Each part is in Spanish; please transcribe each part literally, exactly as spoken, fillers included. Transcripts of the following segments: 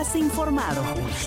Estás informado.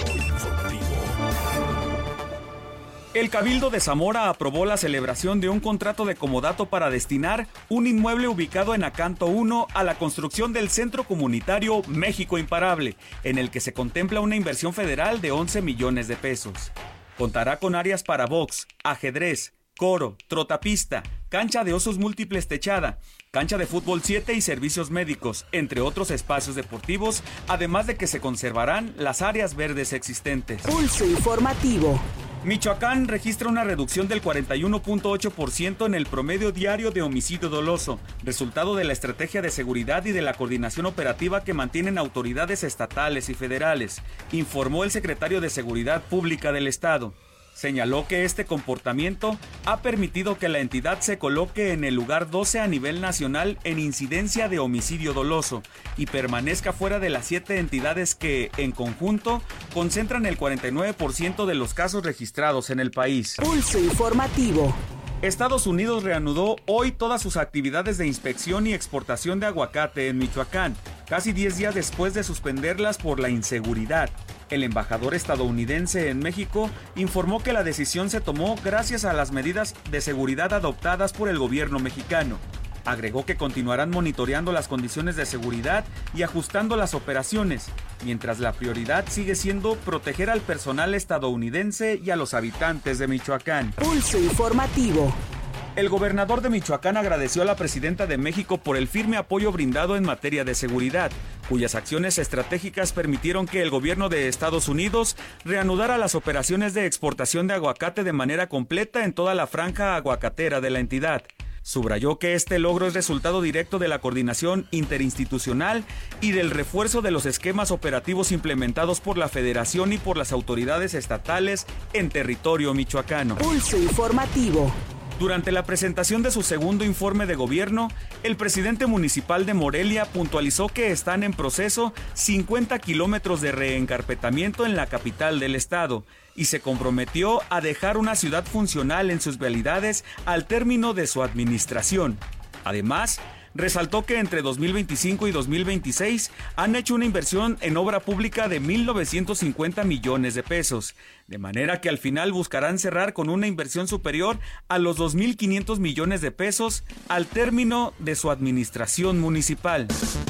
El Cabildo de Zamora aprobó la celebración de un contrato de comodato para destinar un inmueble ubicado en Acanto uno a la construcción del Centro Comunitario México Imparable, en el que se contempla una inversión federal de once millones de pesos. Contará con áreas para box, ajedrez, coro, trotapista, cancha de osos múltiples techada, cancha de fútbol siete y servicios médicos, entre otros espacios deportivos, además de que se conservarán las áreas verdes existentes. Pulso informativo. Michoacán registra una reducción del cuarenta y uno punto ocho por ciento en el promedio diario de homicidio doloso, resultado de la estrategia de seguridad y de la coordinación operativa que mantienen autoridades estatales y federales, informó el secretario de Seguridad Pública del Estado. Señaló que este comportamiento ha permitido que la entidad se coloque en el lugar doce a nivel nacional en incidencia de homicidio doloso y permanezca fuera de las siete entidades que, en conjunto, concentran el cuarenta y nueve por ciento de los casos registrados en el país. Pulso informativo. Estados Unidos reanudó hoy todas sus actividades de inspección y exportación de aguacate en Michoacán, casi diez días después de suspenderlas por la inseguridad. El embajador estadounidense en México informó que la decisión se tomó gracias a las medidas de seguridad adoptadas por el gobierno mexicano. Agregó que continuarán monitoreando las condiciones de seguridad y ajustando las operaciones, mientras la prioridad sigue siendo proteger al personal estadounidense y a los habitantes de Michoacán. Pulso informativo. El gobernador de Michoacán agradeció a la presidenta de México por el firme apoyo brindado en materia de seguridad, cuyas acciones estratégicas permitieron que el gobierno de Estados Unidos reanudara las operaciones de exportación de aguacate de manera completa en toda la franja aguacatera de la entidad. Subrayó que este logro es resultado directo de la coordinación interinstitucional y del refuerzo de los esquemas operativos implementados por la Federación y por las autoridades estatales en territorio michoacano. Pulso informativo. Durante la presentación de su segundo informe de gobierno, el presidente municipal de Morelia puntualizó que están en proceso cincuenta kilómetros de reencarpetamiento en la capital del estado y se comprometió a dejar una ciudad funcional en sus vialidades al término de su administración. Además, resaltó que entre dos mil veinticinco y dos mil veintiséis han hecho una inversión en obra pública de mil novecientos cincuenta millones de pesos, de manera que al final buscarán cerrar con una inversión superior a los dos mil quinientos millones de pesos al término de su administración municipal.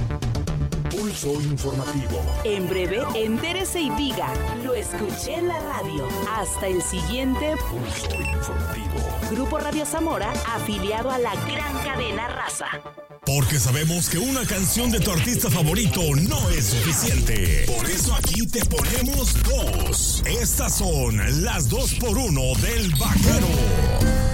Pulso informativo. En breve, entérese y diga, lo escuché en la radio. Hasta el siguiente Pulso informativo. Grupo Radio Zamora, afiliado a la gran cadena Raza. Porque sabemos que una canción de tu artista favorito no es suficiente. Por eso aquí te ponemos dos. Estas son las dos por uno del Vaquero.